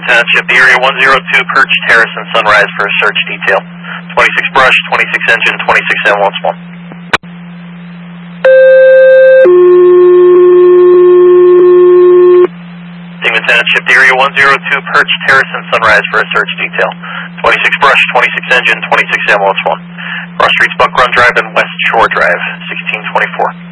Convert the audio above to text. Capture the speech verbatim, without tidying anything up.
Lieutenant, ship the area one zero two Perch Terrace and Sunrise for a search detail. twenty-six brush, twenty-six engine, twenty-six ambulance one. Team Lieutenant, ship the area one zero two Perch Terrace and Sunrise for a search detail. twenty-six brush, twenty-six engine, twenty-six ambulance one. Cross Streets, Buck Run Drive and West Shore Drive, sixteen twenty-four.